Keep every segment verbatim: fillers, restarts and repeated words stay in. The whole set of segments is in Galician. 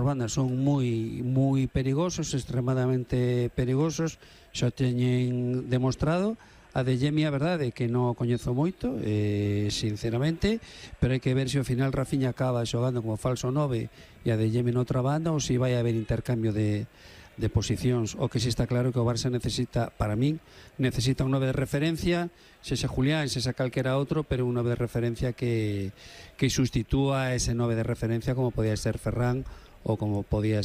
bandas son moi moi perigosos, extremadamente perigosos, xa teñen demostrado. A de Yemi, a verdade, que non o coñezo moito, eh, sinceramente, pero hai que ver se ao final Rafinha acaba xogando como falso nove e a de Yemi noutra banda, ou se vai haber intercambio de, de posicións. O que si está claro que o Barça necesita, para min, necesita un nove de referencia, sexa Julián, sexa calquera outro, pero un nove de referencia que, que sustitúa ese nove de referencia como podía ser Ferran ou como podía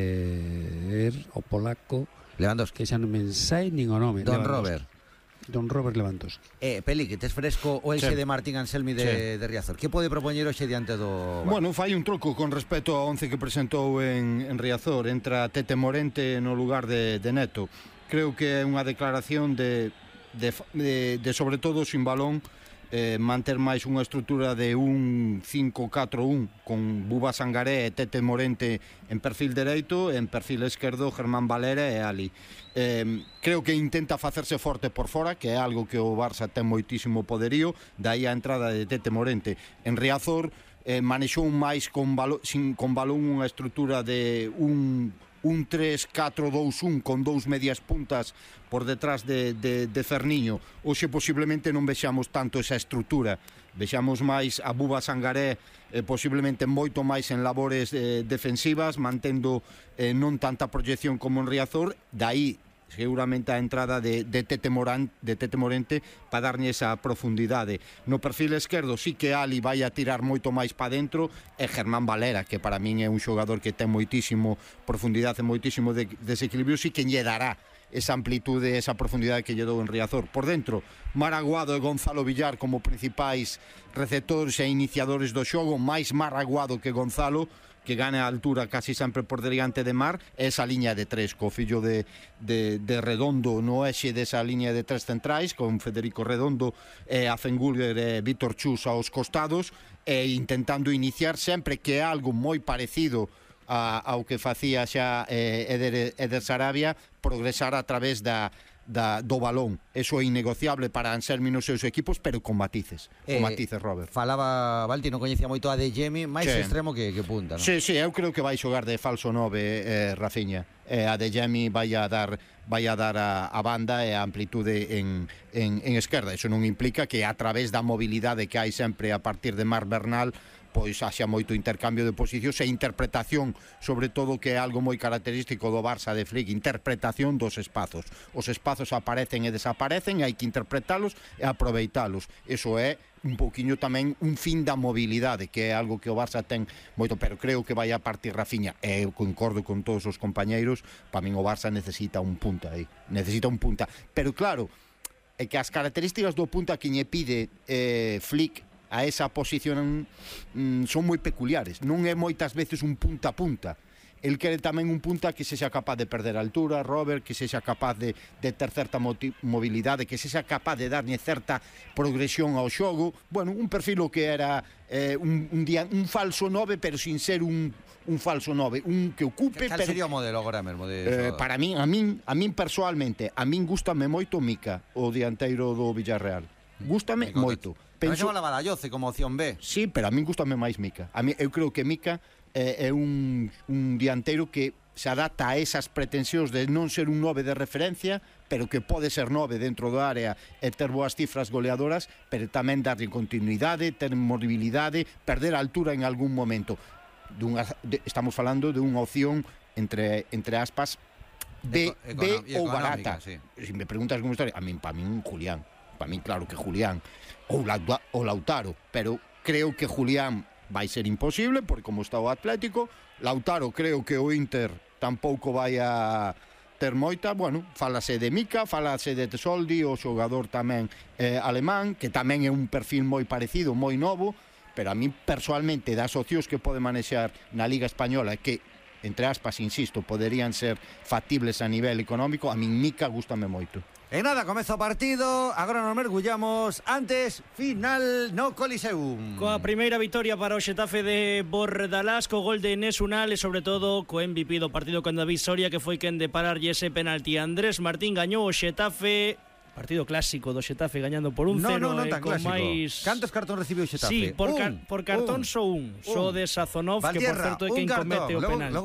ser o polaco Lewandowski, que xa non me sai nin o nome, Don Robert. Don Robert Lewandowski. Eh, Peli, que tes fresco o Elxe sí. de Martín Anselmi de, sí. de Riazor. Que pode propoñer hoxe diante do... Bueno, fai un troco con respecto ao once que presentou en, en Riazor. Entra Tete Morente no lugar de, de Neto. Creo que é unha declaración de, de, de, de sobre todo, sin balón, eh, manter máis unha estrutura de un cinco catro un con Buba Sangaré e Tete Morente en perfil dereito, en perfil esquerdo Germán Valera e Ali. Eh, creo que intenta facerse forte por fora, que é algo que o Barça ten moitísimo poderío, dai a entrada de Tete Morente. En Riazor eh, manexou máis con balón, sin, con balón unha estrutura de un un tres catro dous un con dous medias puntas por detrás de, de, de Ferniño. Hoxe posiblemente non vexamos tanto esa estrutura, vexamos máis a Buba Sangaré eh, posiblemente moito máis en labores eh, defensivas, mantendo eh, non tanta proyección como en Riazor, dai seguramente a entrada de, de, Tete Morán, de Tete Morente para darlle esa profundidade. No perfil esquerdo sí que Ali vai a tirar moito máis para dentro, e Germán Valera, que para min é un xogador que ten moitísimo profundidade, moitísimo de, desequilibrio, sí que lle dará esa amplitude, esa profundidade que lle dou en Riazor. Por dentro, Maraguado e Gonzalo Villar como principais receptores e iniciadores do xogo, máis Maraguado que Gonzalo, que gana a altura casi sempre por diante de Mar, esa liña de tres, co fillo de, de, de Redondo no exe desa liña de tres centrais, con Federico Redondo e Afengúlger e Vítor Chus aos costados, e intentando iniciar sempre, que é algo moi parecido a, ao que facía xa eh, Eder, Eder Sarabia, progresar a través da Da, do balón. Eso é innegociable para Anselmi nos seus equipos, pero con matices, eh, con matices, Robert. Falaba Balti, non coñecía moito a De Jemi, máis sí. extremo que, que punta, non? Sí, sí, eu creo que vai xogar de falso nove eh, Rafinha. Eh, a De Jemi vai a dar vai a dar a, a banda e a amplitude en, en, en esquerda. Eso non implica que a través da mobilidade que hai sempre a partir de Marc Bernal pois haxa moito intercambio de posicións e interpretación, sobre todo, que é algo moi característico do Barça de Flick, interpretación dos espazos. Os espazos aparecen e desaparecen, hai que interpretalos e aproveitalos. Eso é un pouquiño tamén un fin da mobilidade, que é algo que o Barça ten moito, pero creo que vai a partir Rafinha, e eu concordo con todos os compañeiros, para min o Barça necesita un punta aí, necesita un punta, pero claro, é que as características do punta que lle pide eh, Flick a esa posición mm, son moi peculiares. Non é moitas veces un punta a punta. El quere tamén un punta que sexa capaz de perder altura, Robert, que sexa capaz de, de ter certa mobilidade, que sexa capaz de darlle certa progresión ao xogo. Bueno, un perfil que era eh, un, un, día, un falso nove, pero sin ser un, un falso nove, un que ocupe. Cal pero, sería o modelo agora mesmo? Eh, De para min, a min, a min persoalmente, a min gústame moito Mica, o dianteiro do Villarreal. Gústame moito. Penso a Badajoz como opción B. Sí, pero a min gústame máis Mica. A mí, eu creo que Mica eh, é un, un dianteiro que se adapta a esas pretensións de non ser un nove de referencia, pero que pode ser nove dentro do área e ter boas cifras goleadoras, pero tamén darlle continuidade, ter mobilidade, perder altura en algún momento. Dunha, de, estamos falando de unha opción entre, entre aspas B, Eco, B ou barata. Sí. Si me preguntas como historia, a min, para min Julián. Para min claro que Julián ou, la, ou Lautaro, pero creo que Julián vai ser imposible porque como está o Atlético. Lautaro creo que o Inter tampouco vai a ter moita. Bueno, fálase de Mica, fálase de Tesoldi, o xogador tamén eh, alemán, que tamén é un perfil moi parecido, moi novo, pero a mí personalmente das opcións que pode manexar na Liga Española, que entre aspas, insisto, poderían ser factibles a nivel económico, a min Mica gústame moito. E nada, comeza o partido, agora nos mergullamos, antes, final no Coliseum. Coa primeira vitoria para o Xetafe de Bordalás, co gol de Enes Unal e sobre todo co M V P do partido con David Soria, que foi quen de pararlle ese penalti. Andrés Martín gañou o Xetafe, partido clásico do Xetafe gañando por un cero. No, no, non tan clásico. Máis... Cantos cartón recibiu o Xetafe? Sí, por, un, car por cartón un, só un. Só de Sazonov, que por certo é quen comete o penal.